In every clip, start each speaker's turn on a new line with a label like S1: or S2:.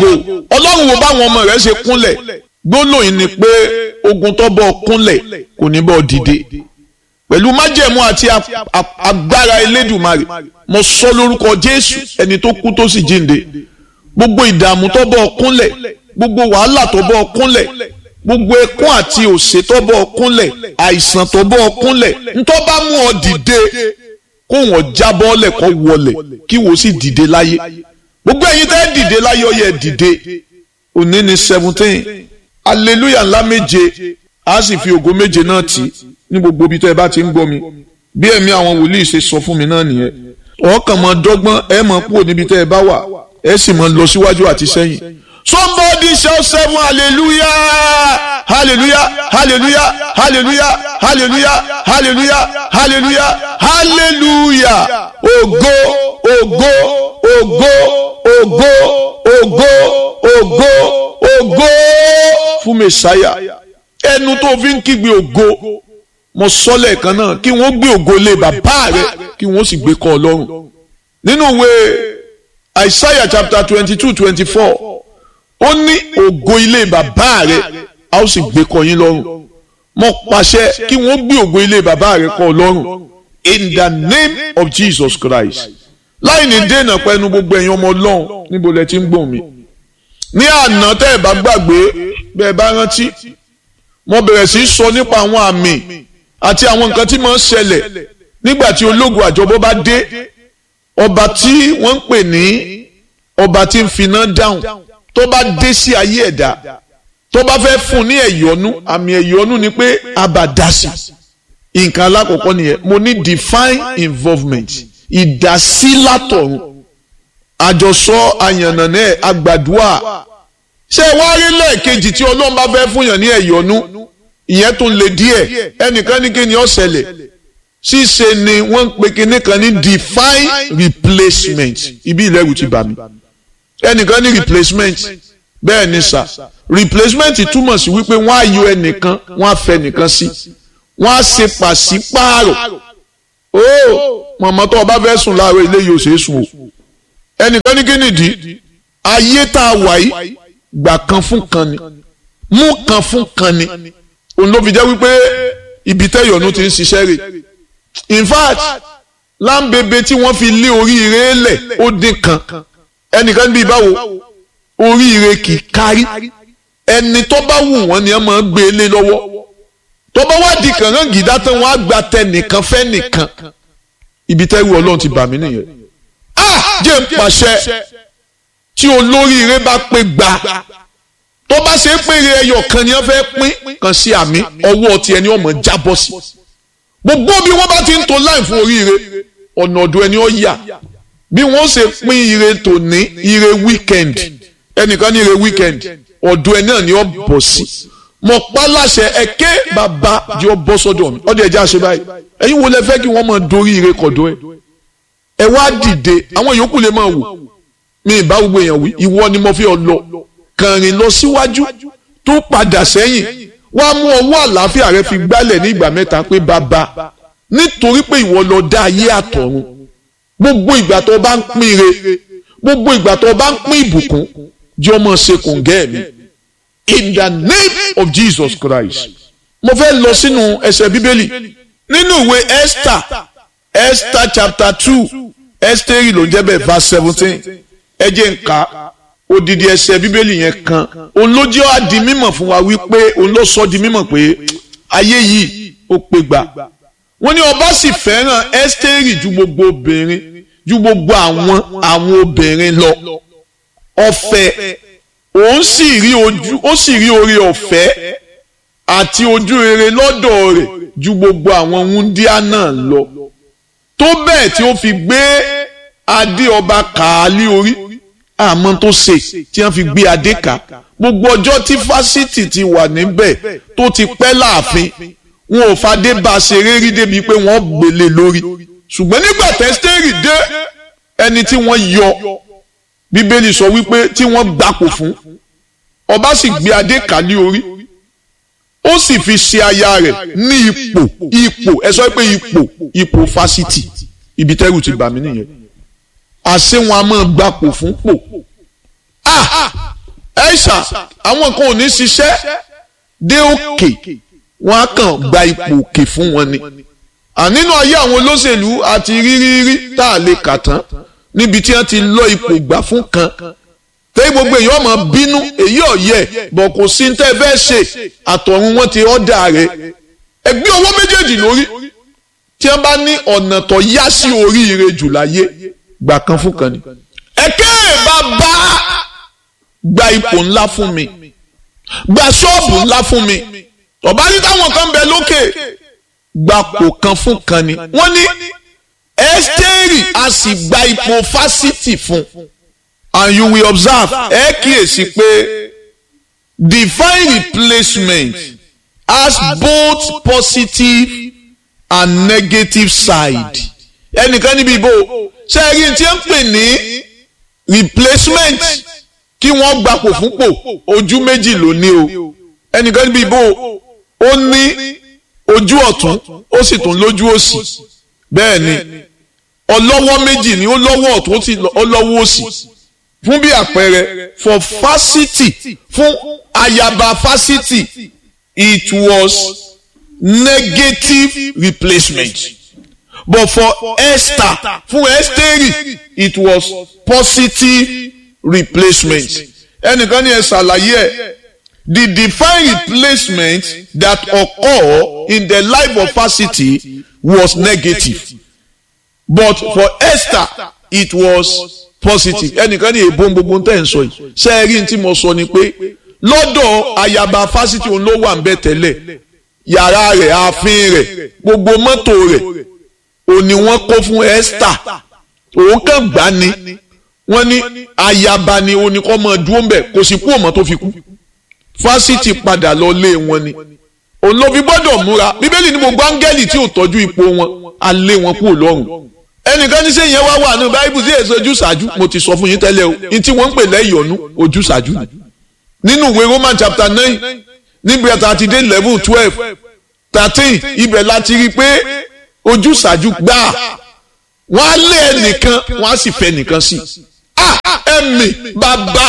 S1: yàgò ọlọ́run wo báwọn ọmọ rẹ̀ ṣe kúnlẹ̀ gbólóyìn ni pé ogun tó bọ́ kúnlẹ̀ kò ní bọ́ dìde pẹ̀lú májẹ̀mú àti agbára Elédùmarè mo sọ lórúkọ Jésù ẹni tó kú tó sì jíǹde gbogbo ìdààmú tó bọ́ kúnlẹ̀ gbogbo wàhálà tó bọ́ kúnlẹ̀ gbogbo ẹkún àti òṣè tó bọ́ kúnlẹ̀ àìsàn tó bọ́ kúnlẹ̀ ntọ́ bá mú ọ dìde kó wọ́n jábọ́lẹ̀ kó wọlẹ̀ kí wọ́n sì dìde láyé gbogbo ẹ̀yin tẹ́ dìde láyé ó yẹ dìde òní ni 17 hallelujah ńlá méje a sì fi ògo méje náà tì ní gbogbo ibi tẹ́ ẹ bá ti ń gbọ́ mi bí ẹ̀mí àwọn wòlíì ṣe sọ fún mi náà nìyẹn ọkàn mọ dọ́gbọ́n ẹ mọ̀ kúrò níbi tẹ́ ẹ bá wà ẹ sì mọ̀ lọ síwájú àti sẹ́yìn. Somebody shout 7 hallelujah hallelujah hallelujah hallelujah hallelujah hallelujah hallelujah hallelujah ògo ògo ògo ògo ògo ògo ògo fún Mèsáyà ẹnu tó fi ń kígbe ògo mo sọ lẹ́ẹ̀kan náà kí wọ́n gbé ògo lé bàbá rẹ̀ kí wọ́n sì gbé kọ́ Ọlọ́run nínú ìwé Isaiah chapter 22-24 ó ní ògo ilé bàbá rẹ̀ a ó sì gbé kọ́ yín lọ́rùn mo pàṣẹ kí wọ́n gbé ògo ilé bàbá rẹ̀ kọ́ Ọlọ́run in the name of Jesus Christ láì ní dènà pẹ̀lú gbogbo ẹ̀yin ọmọ Ọlọ́run níbo lẹ ti ń gbọ́ mi ní àná tẹ́ ẹ bá gbàgbé bẹ́ẹ̀ bá rántí mo bẹ̀rẹ̀ sí í sọ nípa àwọn àmì àti àwọn nǹkan tí máa ń ṣẹlẹ̀ nígbà tí ológun àjọbọ bá dé ọba tí wọ́n ń pè ní ọba tí ń finá dáhùn tó bá dé sí ayé ẹ̀dá tó bá fẹ́ fún ní ẹ̀yọ́nú àmì ẹ̀yọ́nú ni pé abàdásí nǹkan alákọ̀ọ́kọ́ nìyẹn mo ní divine involvement ìdásí látọ̀run àjọsọ àyànnànẹ́ àgbàdua ṣé wàá rí lẹ́ẹ̀kejì tí Ọlọ́run bá fẹ́ fún yàn ní ẹ̀yọ́nú ìyẹn tó le díẹ̀ ẹnìkan ní kí ni ó ṣẹlẹ̀ ṣíṣe ni wọ́n ń pe kinní kan ní divine replacement ibi ìlẹ́rù ti bà mí ẹnìkan ní replacement bẹ́ẹ̀ ni sà replacement túmọ̀ sí wípé wọ́n á yọ ẹnìkan wọ́n á fẹ́ nìkan sí wọ́n á ṣe pàṣípààrọ̀ ó mọ̀mọ́ tó o bá fẹ́ sùn láàárọ̀ ilé yóò ṣe é sùn o ẹnìkan ní kí nìdí ayé tá a wà yìí gbà kan fún kan ni mú kan fún kan ni òun ló fi jẹ́ wípé ibi tẹ́yọ̀nù ti ń ṣiṣẹ́ rẹ̀ in fact láǹbẹ̀bẹ̀ tí wọ́n fi lé oríire lẹ̀ ó dín kan ẹnìkan bíi báwo oríire kì í kárí ẹni tó bá wù wọ́n ni wọ́n máa ń gbé lé lọ́wọ́ tó bá wá di kàngán gìdá tán wọ́n á gba tẹ nìkan fẹ́ nìkan ibi tẹ́rù Ọlọ́run ti bà mí nìyẹn jẹ́ ń pàṣẹ tí olóríire bá pé gbà tó bá ṣe é péré ẹyọ kan ni wọ́n fẹ́ pín kan sí àmì ọwọ́ ti ẹni ọmọ jábọ́ sí gbogbo bí wọ́n bá ti ń to láì fún oríire ọ̀nà ọ̀dọ̀ ẹni ó yà bí wọ́n ṣe pín ire tòní ire weekend ẹnìkan ní ire weekend ọ̀dọ̀ ẹni náà ni ó bọ̀ sí mo pa láṣẹ ẹ̀kẹ́ bàbá di ọ bọ́ sọ́dọ̀ mi ọdẹ ẹ̀jẹ̀ àṣẹ báyìí ẹ̀yin wo lẹ fẹ́ kí wọ́n máa dorí ire kọ̀dọ̀ ẹ wá dìde àwọn yòókù lè máa wò mi ìbá gbogbo èèyàn wí ìwọ ni mo fi ọ lọ kàn rìn lọ síwájú tó padà sẹ́yìn wá mú ọwọ́ àlàáfíà rẹ fi gbálẹ̀ ní ìgbà mẹ́ta pé bàbá nítorí pé ìwọ ló dá ayé àtọ̀run gbogbo ìgbà tó bá ń pín ire gbogbo ìgbà tó bá ń pín ìbùkún jẹ́ ọmọ ṣe kòǹgẹ́ mi in the name of Jesus Christ. mo fẹ́ lọ sínú ẹsẹ̀ bíbélì nínú ìwé Esther chapter 2 Esther ló ń jẹ́ bẹ́ẹ̀ verse 17 ẹ jẹ́ n kà odidi ẹsẹ̀ bíbélì yẹn kan òun ló jẹ́ á di mímọ̀ fún wa wípé òun ló sọ di mímọ̀ pé ayé yìí ó pé gbà wọ́n ní ọba sì fẹ́ràn Ẹ́sítérì ju gbogbo obìnrin ju gbogbo àwọn obìnrin lọ ọ̀fẹ́ òun sì rí oore ọ̀fẹ́ àti ojú rere lọ́dọ̀ rẹ̀ ju gbogbo àwọn wúndíá náà lọ tó bẹ́ẹ̀ tí ó fi gbé adé ọba kàálí orí àmọ́ tó ṣe tí wọ́n fi gbé adé ká gbogbo ọjọ́ tí fásitì ti wà níbẹ̀ tó ti pẹ́ láàfin wọn ò fadé bá a ṣeré rí débi pé wọ́n gbélé lórí ṣùgbọ́n nígbà tẹ́sítẹ́rì dé ẹni tí wọ́n yọ bíbélì sọ wípé tí wọ́n gbapò fún ọba sì gbé adé kàálí orí ó sì fi ṣe aya rẹ̀ ní ipò ẹ sọ pé ipò fásitì ibi tẹ́rù ti bà mí nìyẹn àṣé wọn a máa gbapò fún pò ẹ̀ṣà àwọn kan ò ní ṣiṣẹ́ dé òkè wọn á kàn gba ipò òkè fún wọn ni. Nínú ayé àwọn olóṣèlú àti rírí tá a lè kà tán níbi tí wọ́n ti lọ ipò gbà fún kan tẹ́yí gbogbo èèyàn máa bínú èyí ọ̀yẹ́ bọ̀ kò sí ní tẹ́ fẹ́ ṣe àtọ̀run wọn ti ọ̀dà rẹ̀ ẹgbẹ́ owó méjèèjì lórí tí wọ́n bá ní ọ̀nà tó yá sí oríire jù láyé gbà kan fún kan ni. ẹ̀kẹ́ bàbá gba ipò ńlá fún mi gba ṣọ́ọ̀bù ńlá fún mi ọ̀bá ní táwọn kan bẹ lókè gbapò kan fún kan ni. wọ́n ní Ẹ́sítérì a sì gba ipò fásitì fún and you will observe ẹ kíyèsí pé divine replacement has both positive and negative side. ẹnìkan níbi ìbò ṣẹ́ẹ́rì tí ń pè ní replacement kí wọ́n gbapò fúnpò ojú méjì ló ní o. ẹnìkan níbi ìbò ó ní ojú ọ̀tún ó sì tún lójú òsì bẹ́ẹ̀ ni ọlọ́wọ́ méjì ni ó lọ́wọ́ ọ̀tún ó sì lọ́wọ́ òsì. fún bí àpẹẹrẹ for fásitì fún ayaba fásitì it was negative replacement but for Esther fún Ẹ́sítérì it was positive replacement. ẹnìkan ní ẹ ṣàlàyé ẹ the divine replacement that occur in the life of fásitì was negative but for Esther it was positive. ẹnìkan ní èbó gbogbo tẹ́ ń sọ yìí ṣé ẹ rí ní tí mo sọ ni pé lọ́dọ̀ ayaba fásitì òun ló wà ń bẹ tẹ́lẹ̀ yàrá rẹ̀ ààfin rẹ̀ gbogbo mọ́tò rẹ̀ òun ni wọ́n kó fún Esther òun kàn gbá ni wọ́n ní ayaba ni òun ni kọ́ mọ́ dúró ń bẹ̀ kò sì kú ọmọ tó fi kú fásitì padà lọ lé wọn ni òun ló fi gbọ́dọ̀ múra bíbélì ní gbogbo áńgẹ́lì tí ò tọ́jú ipò wọn á lé wọn kúrò lọ́rùn. ẹnìkan ní sẹ́yìn wá wà ní báíbù sí èso ojúṣàájú mo ti sọ fún yín tẹ́lẹ̀ o ní tí wọ́n ń pè lẹ́yọ̀nú ojúṣàájú nínú ìwé Roman chapter 9 níbi àti dé level 12 13 ibẹ̀ láti rí i pé ojúṣàájú gbà wọ́n á lé ẹnìkan wọ́n á sì fẹ́ nìkan sí ẹ̀mí bàbá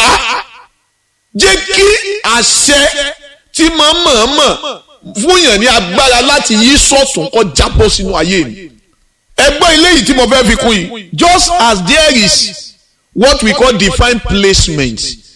S1: jẹ́ kí àṣẹ tí mọ̀ọ́mọ̀ fún yàn ní agbára láti yí sọ̀tún kó jábọ́ sínú ayé mi. ẹgbọ́n ilé yìí tí mo fẹ́ fi kún yìí just as there is what we call divine placement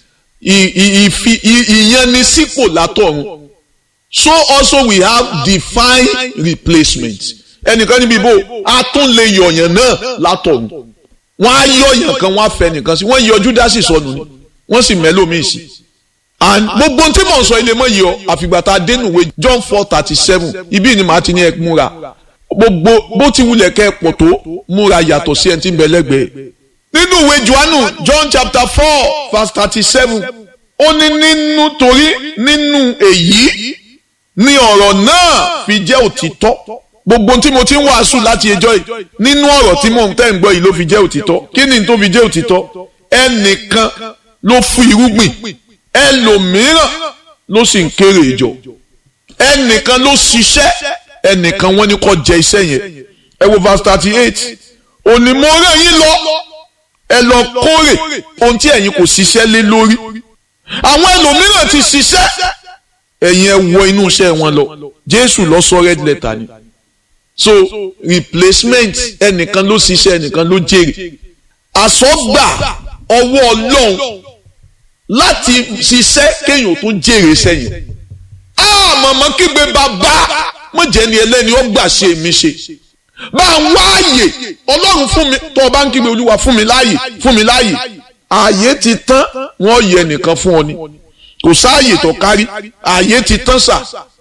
S1: ìyanisípò látọ̀run so also we have divine replacement. ẹnìkan níbi ibo a tún lè yọ̀yàn náà látọ̀run wọ́n á yọ̀yàn kan wọ́n á fẹ́ nìkan sí wọ́n yọ Júdásì sọnù ni wọ́n sì mẹ́lòmíì sí and gbogbo tí mò ń sọ ilé mọ́ yìí ọ àfìgbà tá a dénúwé John 4:37 ibi ni màá ti ní ẹ múra gbogbo bó ti wulẹ̀ kẹ́ ẹ pọ̀ tó múra yàtọ̀ sí ẹni tí ń bẹ lẹ́gbẹ̀ẹ́. nínú ìwé Jòhánù John chapter 4:37 ó ní nínú èyí ni ọ̀rọ̀ náà fi jẹ́ òtítọ́ gbogbo tí mo ti ń wàásù láti ẹjọ́ yìí nínú ọ̀rọ̀ tí mò ń tẹ́ ń gbọ́ yìí ló fi jẹ́ òtítọ́ kí ni tó fi jẹ́ òtítọ́ ẹnìkan ló fún irúgbìn ẹlòmíràn ló sì ń kéré ìjọ ẹnìkan ló ṣiṣẹ́ ẹnìkan wọ́n ní kó jẹ iṣẹ́ yẹn ẹ wo verse 38 òní mo rán yín lọ ẹ lọ kórè ohun tí ẹ̀yin kò ṣiṣẹ́ lé lórí àwọn ẹlòmíràn ti ṣiṣẹ́ ẹ̀yin ẹ wọ inú iṣẹ́ wọn lọ Jésù lọ sọ red letter ni so replacement ẹnìkan ló ṣiṣẹ́ ẹnìkan ló jèrè àsọgbà ọwọ́ Ọlọ́run láti ṣiṣẹ́ kéèyàn tó jèrè sẹ́yìn màmá kígbe bàbá mọ̀jẹ̀ ni ẹlẹ́ni ó gbà ṣe mi ṣe bá ń wá ààyè Ọlọ́run fún mi tó o bá ń kígbe Olúwa fún mi láàyè ààyè ti tán wọ́n yẹ nìkan fún ọ ni kò sáàyè tó kárí ààyè ti tán sà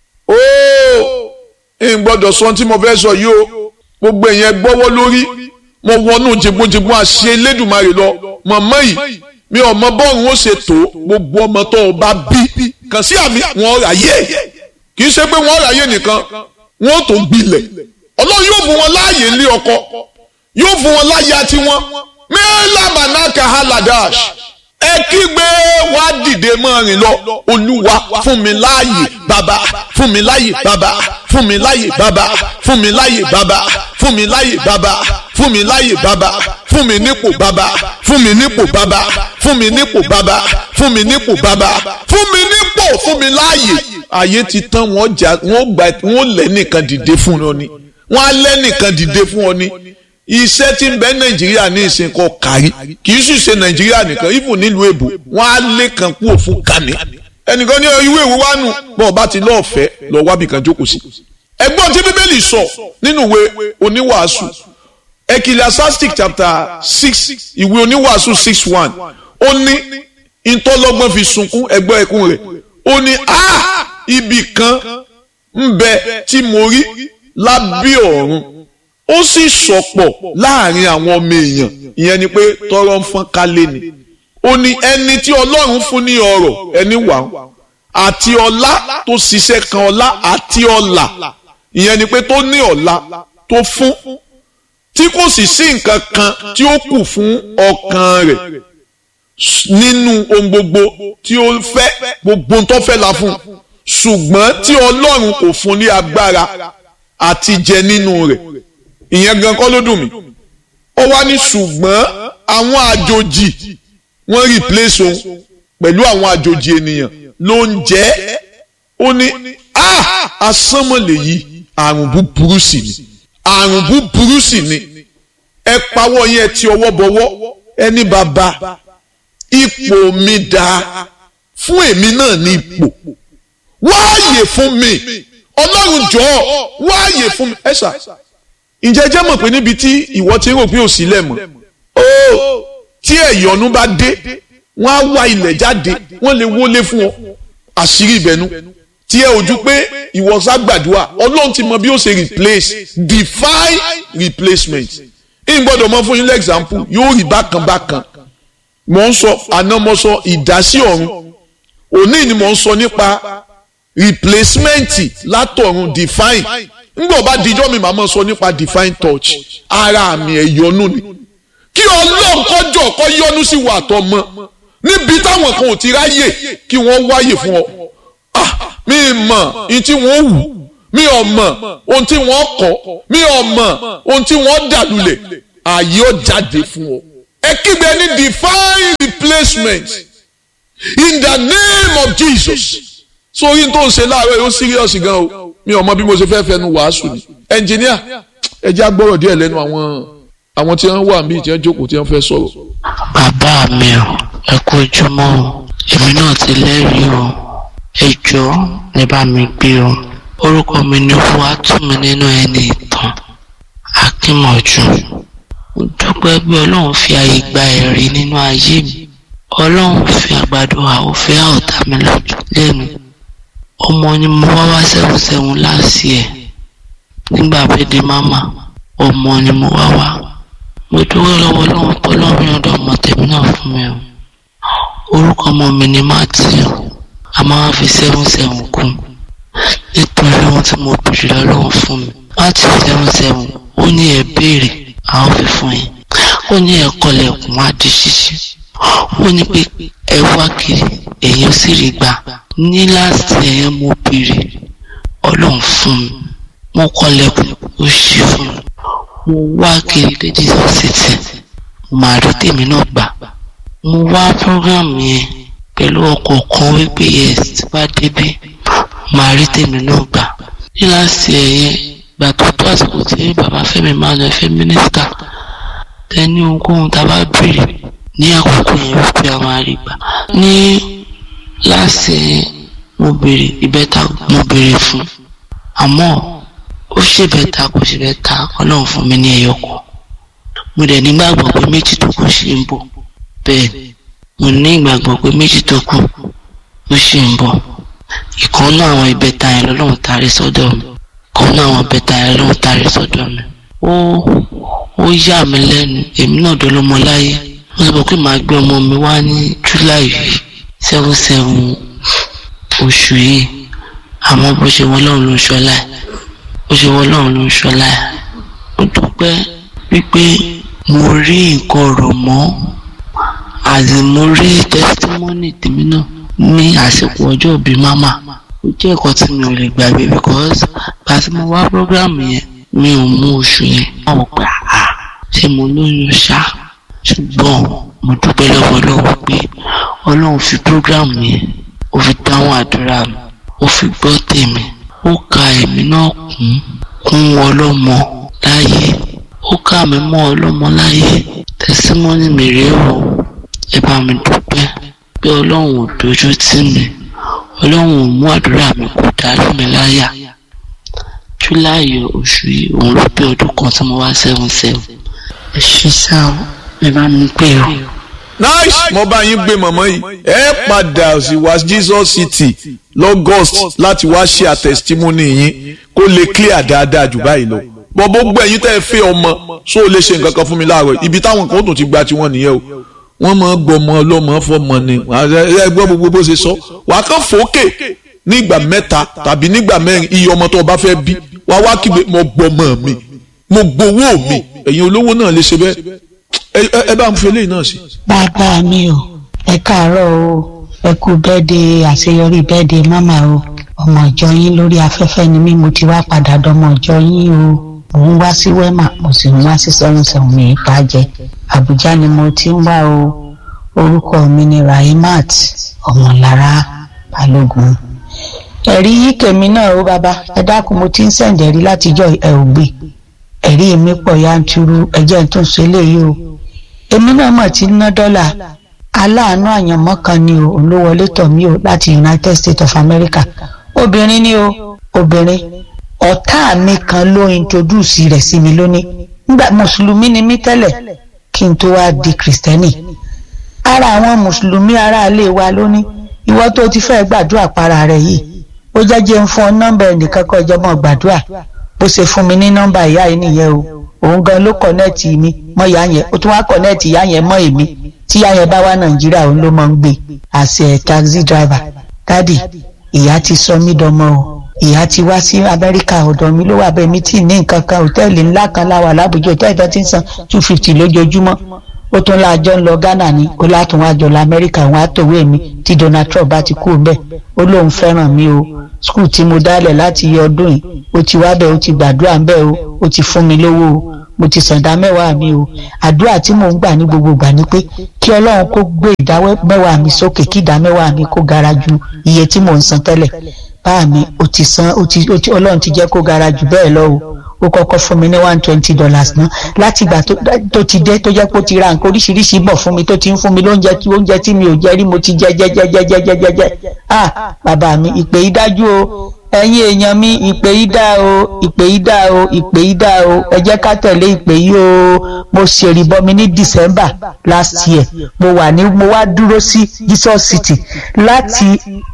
S1: ń gbọ́dọ̀ sọ tí mo fẹ́ sọ yìí o gbogbo èèyàn gbọ́wọ́ lórí mo wọnú jẹgbọ́njẹgbọ́n àṣẹ Elédùmarè lọ màmá yìí mi ò mọ bọ́ọ̀rùn ó ṣe tó gbogbo ọmọ tó o bá bí kàn sí àmì wọn ráyè kì í ṣe pé wọn ráyè nìkan wọn ò tó gbilẹ̀ Ọlọ́run yóò fún wọn láàyè ní ọkọ yóò fún wọn láyà tiwọn mẹ́làmánàkà haladash ẹ kígbe wá dìde mọ́ rìn lọ Olúwa fún mi láàyè bàbá fún mi láàyè bàbá fún mi láàyè bàbá fún mi láàyè bàbá fún mi láàyè bàbá fún mi láàyè bàbá fún mi nípò bàbá, fún mi nípò bàbá, fún mi nípò bàbá, fún mi nípò bàbá, fún mi nípò, fún mi láàyè. Ayé ti tán, wọ́n lẹ́ nìkan dìde fún ọ ni, wọ́n á lẹ́ nìkan dìde fún ọ ni. Iṣẹ́ tí ń bẹ Nàìjíríà ní ìsìn kọ kárí, kì í sì ṣe Nàìjíríà nìkan, even nílùú èbò wọ́n á lé kan kúrò fún kàní. Ẹnìkan ní ìwé ìwé wa nù bọ́ọ̀ bá ti lọ́ọ̀fẹ́ lọ wábì kan jókòó sí. Ẹgbọ́n tí Bíbélì sọ nínú ìwé oníwàásù Ecclesiastic chapter 6, ìwé oníwàásù 6:1, ó ní ìtọ́lọ́gbọ́n fi sunkún ẹgbẹ́ ẹkún rẹ̀, ó ní ibì kan ń bẹ tí mo rí lábẹ́ ọ̀run, ó sì sọ̀pọ̀ láàrin àwọn ọmọ èèyàn, ìyẹn ni pé tọrọ ń fọ́n kálé ni. Ó ní ẹni tí Ọlọ́run fún ní ọrọ̀ ẹni wà àti ọlá tó ṣiṣẹ́ kan ọlá àti ọlà, ìyẹn ni pé tó ní ọlá tó fún, tí kò sì sí nǹkan kan tí ó kù fún ọkàn rẹ̀ nínú ohun gbogbo tí ó fẹ́, gbogbo tó fẹ́ la fún, ṣùgbọ́n tí Ọlọ́run kò fún ní agbára àti jẹ nínú rẹ̀. Ìyẹn gan kọ́ ló dùn mí. Ó wá ní ṣùgbọ́n àwọn àjòjì wọ́n replace òun pẹ̀lú àwọn àjòjì ènìyàn ló ń jẹ́. Ó ní asánmọ̀lẹ̀ yìí àrùn búburú sì ni, àrùn búburú sì ni. Ẹ pawọ́ yẹn ti ọwọ́ bọwọ́, ẹni bàbá ipò mi dáa, fún èmi náà ní ipò, wáàyè fún mi, Ọlọ́run jọ̀ọ́ wáàyè fún mi. Ẹ̀sà ǹjẹ́ jẹ́ mọ̀ pé níbi tí ìwọ ti rò pé ò sílẹ̀ mọ́, tí ẹ̀yọ́nú bá dé wọ́n á wá ilẹ̀ jáde, wọ́n lè wọlé fún ọ, àṣírí ìbẹ̀nu tí ẹ ojú pé ìwọ sá gbàdúrà, Ọlọ́run ti mọ bí ó ṣe replace, divine replacement. Ìgbọ́dọ̀ mọ fún yín lẹ́gzámpù, yóò rí bákan bákan. Mò ń sọ àná, mo sọ ìdásí ọ̀run, òní ni mò ń sọ nípa replacement látọ̀run, divine. Ngbọ̀ bá dijọ́ mi màá sọ nípa divine touch, ara mi ẹ̀yọ́nú ni. Kí Ọlọ́run kọjọ́ kọ́ yọ́nú sí wa àtọmọ níbi táwọn kan ò ti ráyè, kí wọ́n wáyè fún ọ. Mi mọ̀ ohun tí wọ́n wù, mi ò mọ̀ ohun tí wọ́n kọ́, mi ò mọ̀ ohun tí wọ́n dàlúlẹ̀, ààyè ó jáde fún ọ. Ẹ kígbe ní divine replacement in the name of Jesus. Sórí tó ń ṣe láàárọ̀ yóò serious gan o, mi ò mọ bí mo ṣe fẹ́ fẹnu wàásù ni. Ẹnjìníà ẹ jẹ́ agbọ́rọ̀ díẹ̀ lẹ́nu àwọn tí wọ́n wà níbi tí wọ́n jókòó tí wọ́n fẹ́ sọ̀rọ̀.
S2: Bàbá mi ò, ẹ kú ojúmọ́ o, èmi náà ti lẹ́rìí o, ẹ jọ̀ọ́ ní bá mi gbé o. Orúkọ mi ni Olúwatúnmi nínú ẹni ìtàn Akínmọ̀jú. Mo dúpẹ́ bí Ọlọ́run fi àyè gba ẹ̀rí nínú ayé mi. Ọlọ́run fi àgbàdo àwòfẹ́ ọ̀tá mi lẹ́nu. Ọmọ ni mo wá 7 láti ẹ̀ nígbà bẹ́ẹ̀dẹ̀ mama, ọmọ ni mo wá. Mo dúró lọ́wọ́ Ọlọ́run pé Ọlọ́run yọ̀ǹda ọmọ tèmi náà fún mi o. Orúkọ ọmọ mi ni Matthew, a máa fi 7 kún nítorí ohun tí mo bèrè lọ́wọ́ fún mi. Matthew 7 ó ní ẹ béèrè a ó fi fún yín, ó ní ẹ kọlẹ̀kùn á di ṣíṣí, ó ní pé ẹ wá kiri èyàn sì rí gbà. Ní láti ẹ̀yẹn mo bèrè, Ọlọ́run fún mi, mo kọlẹ̀kùn ó ṣí fún mi, mo wá kiri dé Jesus City, màá rí tèmi náà gbà. Mo wá program yẹn pẹ̀lú ọkọ̀ kan wípé yes tí bá débí màá rí tèmi náà gbà. Ní láti ẹ̀yẹn gbà tó tó àsìkò tí bàbá Fẹ́mi máa lọ fẹ́ mínísítà, tẹ́ni ohunkóhun tá a bá béèrè ní àkókò yẹn wípé a máa rí gbà. Ní láti mo béèrè ìbẹ́ta mo béèrè fún, àmọ́ ó ṣe bẹ́ta kò ṣe bẹ́ta, Ọlọ́run fún mi ní ẹyọkọ̀. Mo dẹ̀ nígbàgbọ́ pé méjì tó kù ṣì ń bọ̀. Bẹ́ẹ̀ mo ní ìgbàgbọ́ pé méjì tó kù ó ṣì ń bọ̀. Ìkan náà àwọn ìbẹ́ta yẹn lọ́lọ́run tarí sọ́dọ̀ mi. Ìkan náà àwọn ìbẹ́ta yẹn lọ́lọ́run tarí sọ́dọ̀ mi. Ó yà mí lẹ́nu, èmi náà dọ́lọ́mọ láyé. Mo sọ pé màá gbé ọmọ mi wá ní July 7 oṣù yìí, àmọ́ bó ṣe wọ́n lọ́run ló ń ṣọlá ẹ̀, bó ṣe wọ́n lọ́run ló ń ṣọlá ẹ̀. Mo dúpẹ́ wípé mo rí nǹkan rọ̀ mọ́, àti mo rí testimony tèmi náà ní àsìkò ọjọ́ ìbí mama. Ó jẹ́ ẹ̀kọ́ tí mi ò lè gbàgbé because bá tí mo wá program yẹn mi ò mú oṣù yẹn. Wọ́n wò pé ṣé mo lóyún ṣá, ṣùgbọ́n mo dúpẹ́ lọ́wọ́ Ọlọ́run pé Ọlọ́run fi program yẹn ó fi dáhùn àdúrà mi, ó fi gbọ́ tèmi, ó ka èmi náà kún ọlọ́mọ láyé, ó ká mi mọ́ ọlọ́mọ láyé. Tẹsímọ́nì mi rèé o, ẹ bá mi dúpẹ́ pé Ọlọ́run ò dojú tì mí, Ọlọ́run ò mú àdúrà mi kó dàrú mi láyà. July oṣù yìí òun ló pé ọdún kan tí mo wá 77. ẹ ṣe sá o, ẹ bá mi pè o.
S1: nice, mo bá yín gbé mọ̀mọ́ yìí ẹ padà sí wá Jesus City l'August láti wá ṣe àtẹ̀sítímọ́nì yín kó lè clear dáadáa jù báyìí lọ. bọ́ gbogbo ẹ̀yin tẹ́ ẹ fẹ́ ọmọ só o lè ṣe nǹkan kan fún mi láàárọ̀ ibi táwọn kan ó tún ti gba tiwọn nìyẹn o. wọ́n máa gbọmọ ọlọ́mọ fọmọ ni ẹ gbọ́ gbogbo bó ṣe sọ wàá kàn fòókè nígbà mẹ́ta tàbí nígbà mẹ́rin iye ọmọ tó o bá fẹ́ bí wàá wá kígbe mo gbọmọ mi mo gbowó mi. ẹ̀yin olówó náà lè ṣe bẹ́ẹ̀ ẹ bá ń fi eléyìí náà sí.
S3: bàbá mi o, ẹ káàárọ̀ o, ẹ kú bẹ́ẹ̀dẹ̀ àṣeyọrí bẹ́ẹ̀dẹ̀ máma o. ọmọ ìjọ yín lórí afẹ́fẹ́ ni mí, mo ti wá padà dọmọ ìjọ yín o. mò ń wá sí wema, mo sì ń wá sí 77 mi ìpàjẹ́. Àbújá ni mo ti ń wá o. orúkọ mi ni Rahimat Ọmọlára Balógun. ẹ̀rí yìí kèmí náà o bàbá, ẹ dákun, mo ti ń sẹ̀ǹdẹ̀rí látijọ́ ẹ ò gbé. ẹ̀rí mi pọ̀ yanturu, ẹjẹ́ tó ń ṣe léyìí o. èmi náà mọ̀ tí ń ná dọ́là. aláàánú àyànmọ́ kan ni o, ló wọlé tọ̀ mí o láti United States of America. obìnrin ni o, obìnrin. ọ̀tá mi kan ló introduce rẹ̀ sí mi lónìí. nígbà mùsùlùmí ni mí tẹ́lẹ̀ kí n tó wá di kìrìsìtẹ́nì. ara àwọn mùsùlùmí ará ilé wa lónìí, ìwọ tó ti fẹ́ gbàdúrà para rẹ̀ yìí, ó jẹ́jẹ́ ń fún ọ nọ́mbà ẹnìkan kọ́ ìjọba gbàdúrà. bó ṣe fún mi ní nọ́mbà ìyá yìí nìyẹn o. òun gan ló kọ̀nẹ́ẹ̀tì mi mọ́ ìyá yẹn, ó tún wá kọ̀nẹ́ẹ̀tì ìyá yẹn mọ́ èmi. tí ìyá yẹn bá wá Nàìjíríà òun ló máa ń gbé àṣẹ taxi driver. dádì, ìyá ti sọ mí dọmọ o. ìyá ti wá sí Amẹ́ríkà, ọ̀dọ̀ mi ló wà bẹ́ẹ̀ mi tí ní nǹkan kan. hòtẹ́ẹ̀lì ńlá kan láwà lábùjọ, hòtẹ́ẹ̀lì tó ti ń san 250 lójoojúmọ́. ó tún láàjọ ń lọ Ghana ní, ó látún wá jọ lọ Amẹ́ríkà, wọn á tòwé mi tí Donald Trump bá ti kú bẹ́ẹ̀. ó lóun fẹ́ràn mi o. skul tí mo dálẹ̀ láti yọ ọdún yìí, ó ti wá bẹ́ẹ̀, ó ti gbàdúrà ń bẹ́ẹ̀ o, ó ti fún mi lówó o, mo ti sàǹdà mẹ́wàá mi o. àdúrà tí mò ń gbà ní gbogbo ìgbà ni pé kí Ọlọ́run kó gbé ìdá mẹ́wàá mi sókè, kí ìdá mẹ́wàá mi kó gara ju iye tí mò ń san tẹ́lẹ̀. báà mi ó ti san, Ọlọ́run ti jẹ́ kó gara jù bẹ́ẹ̀ lọ o. ó kọ́kọ́ fún mi ní $120 náà láti ìgbà tó ti dé, tó jẹ́ pé ó ti ra nǹkan oríṣiríṣi bọ̀ fún mi, tó ti ń fún mi oúnjẹ tí mi ò jẹ rí, mo ti jẹ. bàbá mi, ìpè yìí dájú o. ẹ̀yin èèyàn mi, ìpè yìí dá o, ìpè yìí dá o, ìpè yìí dá o. ẹ jẹ́ ká tẹ̀lé ìpè yìí o. mo ṣèrìbọmi ní December last year. mo wá dúró sí Jesus City láti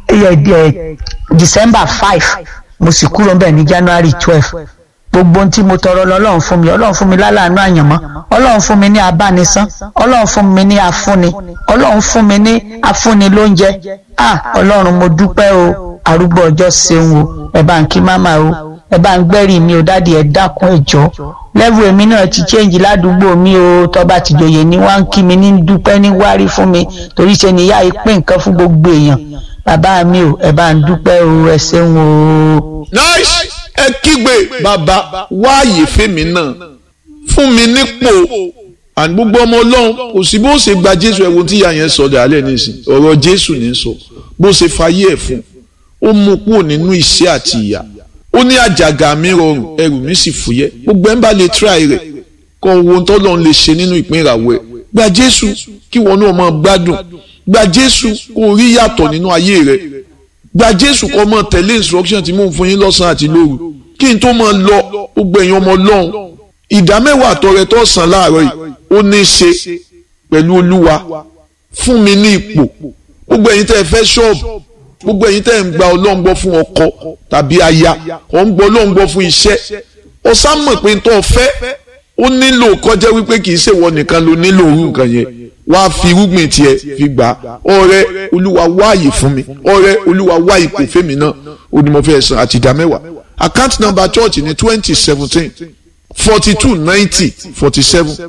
S3: December 5, mo sì kúrò ńbẹ̀ ní January 12. gbogbo ohun tí mo tọrọ lọ́lọ́run fún mi. Ọlọ́run fún mi láláàánú àyànmọ́, Ọlọ́run fún mi ní abánisán, Ọlọ́run fún mi ní afúnni, Ọlọ́run fún mi ní afúnni lóúnjẹ. Ọlọ́run mo dúpẹ́ o. arúgbó ọjọ́ ṣeun o. ẹ bá ń kí máma o, ẹ bá ń gbẹ́rì mi o dádì, ẹ dákun ẹ jọ̀ọ́. lẹ́vù èmi náà ti change ládùúgbò mi o. tọ́ba ti jòyè ní wá ń kí mi ní dúpẹ́ ní wárí fún mi, torí ṣe ni ìyá ìpín nǹkan fún gbogbo èèyàn. bàbá mi o, ẹ bá ń dúpẹ́ o, ẹ ṣeun o.
S1: nice, ẹ kígbe bàbá wáàyè fèmí náà, fún mi nípò. àní gbogbo ọmọ Ọlọ́run kò sí bó ṣe gba Jésù, ẹ̀wọ̀n tí ìyá yẹn sọ dàálẹ̀ nísìn, ọ̀rọ̀ Jésù ní sọ bó ṣe fayé ẹ̀ fún. ó mú kúrò nínú ìṣẹ́ àti ìyà. ó ní àjàgà mi rọrùn, ẹrù mi sì fúyẹ́. gbogbo ẹ̀ ń bá lè try rẹ̀ kọ́ ohun tó lọ́n lè ṣe nínú ìpín ìràwọ̀ ẹ̀. gba Jésù kí wọn náà máa gbádùn. gba Jésù kó rí yàtọ̀ nínú ayé rẹ̀. gba Jésù kó máa tẹ̀lé instruction tí mò ń fún yín lọ́sàn-án àti lóru. kí n tó máa lọ, gbogbo ẹ̀yin ọmọ Ọlọ́run, ìdá mẹ́wàá àtọrẹ tó sàn láàárọ̀ yìí ó ní í ṣe pẹ̀lú Olúwa fún mi ní ipò. gbogbo ẹ̀yin tẹ́ ẹ fẹ́ ṣọ́ọ̀bù, gbogbo ẹ̀yin tẹ́ ẹ ń gba Ọlọ́run gbọ́ fún ọkọ tàbí aya, ọ̀ ń gbọ́ Ọlọ́run gbọ́ fún iṣẹ́. ó sá mọ̀ pé tó fẹ́ ó nílò kọjá wípé kì í ṣe wọ nìkan ló nílò òru nǹkan yẹn. wàá fi irúgbìn tiẹ̀ fi gbà. ọrẹ Olúwa wáàyè fún mi, ọrẹ Olúwa wá ipò fẹ́mi náà, ó ní mo fẹ́ san àti ìdá mẹ́wàá. account number church ní 2017 42 90 47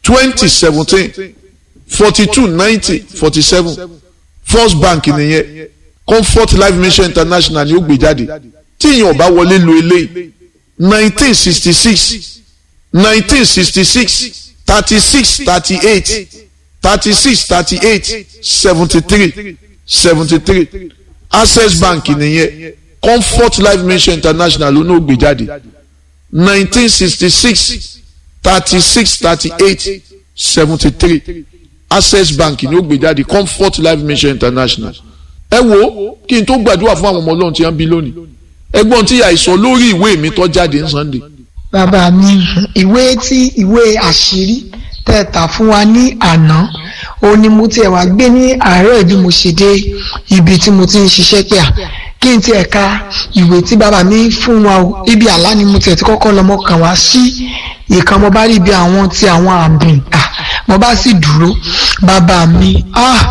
S1: 2017 42 90 47. First Bank nìyẹn. Comfort Life Mission International ni ó gbé jáde. tí èèyàn ò bá wọlé lo eléyìí 1966 36 38 36 38 73 73. Access Bank nìyẹn. Comfort Life Mission International ló ní ó gbé jáde 1966 36 38 73. Access Bank ní ó gbé jáde Comfort Life Mission International. Ẹ wo kí n tó gbàdúrà fún àwọn ọmọ Ọlọ́run tí wọ́n bí lónìí ẹgbọ́n tí àìsàn lórí ìwé mi tó jáde ní Sunday.
S4: Bàbá mi ìwé àṣírí tẹ̀ta fún wa ní àná òun ni mo tiẹ̀ wá gbé ní àárọ̀ ìbí mo ṣe dé ibi tí mo ti ń ṣiṣẹ́ pé kí n tiẹ̀ ka ìwé tí bàbá mi fún wa o ibi àlá ni mo tiẹ̀ ti kọ́kọ́ lọ mọ́ kàn wá sí ìkan mo bá rí ibi àwọn àmì mo bá sì dúró bàbá mi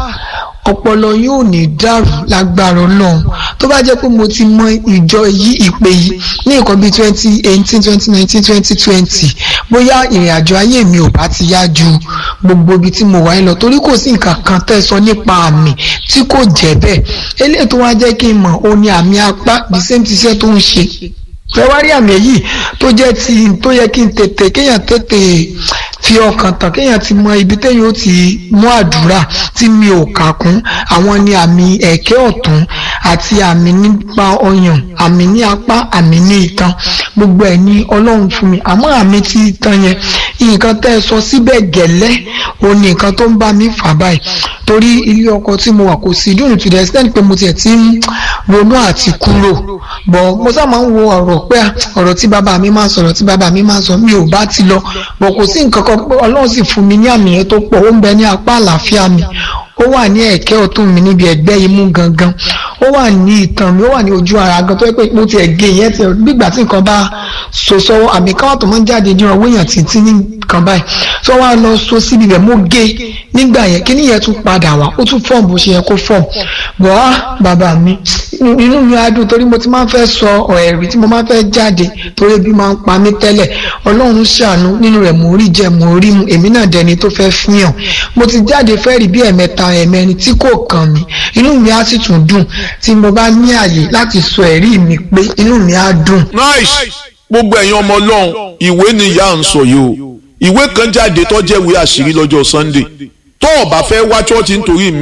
S4: ọpọlọ yóò ní dàrú lágbára Ọlọ́run tó bá jẹ́ pé mo ti mọ ìjọ yìí ìpè yìí ní nǹkan bíi 2018 2019 2020 bóyá ìrìn àjò ayé mi ò bá ti yá ju gbogbo ibi tí mo wà lọ torí kò sí nǹkan kan tẹ́ sọ nípa àmì tí kò jẹ́ bẹ́ẹ̀ eléyìí tó wá jẹ́ kí n mọ̀ ó ní àmì apá the same ti iṣẹ́ tó ń ṣe fẹ́wárí àmì èyí tó jẹ́ ti tó yẹ kí n kéèyàn tètè fi ọkàn tán kéèyàn ti mọ ibi téèyàn ó ti mú àdúrà tí mi ò kà kún àwọn ni àmì ẹ̀kẹ́ ọ̀tún àti àmì nípa ọyàn àmì ní apá àmì ní itan gbogbo ẹ̀ ní Ọlọ́run fún mi àmọ́ àmì tí itan yẹn nǹkan tẹ́ ẹ sọ síbẹ̀ gẹ́lẹ́ òun ni nǹkan tó ń bá mi fà báyìí torí ilé ọkọ tí mo wà kò sí dùn to the extent pé mo tiẹ̀ ti ń ronú àti kúrò bọ̀ mo sá máa ń wo ọ̀rọ̀ pé ọ̀rọ̀ tí bàbá mi máa ń sọ̀rọ̀ tí bàbá mi máa ń sọ mi ò bá ti lọ bọ̀ kò sí nǹkan kan pé Ọlọ́run sì fún mi ní àmì yẹn tó pọ̀ ó ń bẹ ní apá àlàáfíà mi ó wà ní ẹ̀kẹ́ ọ̀tún mi níbi ẹ̀gbẹ́ imú gangan ó wà ní itan mi ó wà ní ojú ara gan tó yẹ pé mo ti ẹ̀gẹ́ yẹn ti gbígbà tí nǹkan bá so sọ́wọ́ àmì káwọn tó máa ń jáde ní ọwọ́ èèyàn títí ní nǹkan báyìí tó wá lọ so síbi rẹ̀ mo gé nígbà yẹn kí nìyẹn tún padà wá ó tún fọ́ọ̀mù bó ṣe yẹ kó fọ́ọ̀mù bọ̀ á bàbá mi inú mi á dùn torí mo ti máa ń fẹ́ sọ ẹ̀rí tí mo máa ń fẹ́ jáde torí ebi máa ń pa mí tẹ́lẹ̀ Ọlọ́run ṣàánú nínú rẹ̀ mo rí jẹ mo rí mu èmi náà dẹni tó fẹ́ fihàn mo ti jáde fẹ́ rí bí ẹ̀mẹ́rin tí kò kàn mí inú mi á sì tún dùn tí mo bá ní àyè láti sọ ẹ̀rí mi pé inú mi á dùn.
S1: Nice gbogbo ẹ̀yin ọmọ Ọlọ́run ìwé ni ìyá ń sọ yìí o ìwé kan jáde tó jẹ́ ìwé àṣírí lọ́jọ́ Sunday tó o bá fẹ́ wá chọ́ọ̀chì nítorí mi.